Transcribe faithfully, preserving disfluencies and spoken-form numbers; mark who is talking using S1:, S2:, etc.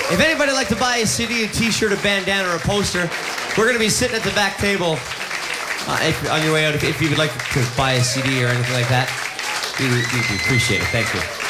S1: If anybody would like to buy a C D, a T-shirt, a bandana, or a poster, we're going to be sitting at the back table uh, if, on your way out. If, if you would like to buy a C D or anything like that, we, we, we appreciate it. Thank you.